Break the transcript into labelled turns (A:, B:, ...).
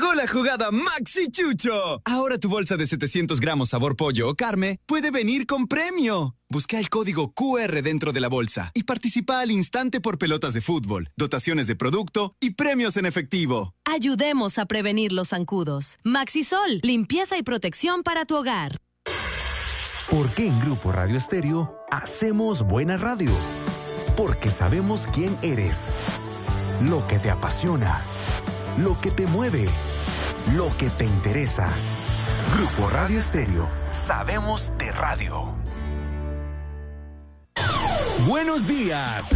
A: Llegó la jugada Maxi Chucho. Ahora tu bolsa de 700 gramos sabor pollo o carne puede venir con premio. Busca el código QR dentro de la bolsa y participa al instante por pelotas de fútbol, dotaciones de producto y premios en efectivo.
B: Ayudemos a prevenir los zancudos. Maxisol, limpieza y protección para tu hogar.
C: ¿Por qué en Grupo Radio Estéreo hacemos buena radio? Porque sabemos quién eres, lo que te apasiona, lo que te mueve, lo que te interesa. Grupo Radio Estéreo, sabemos de radio. Buenos días.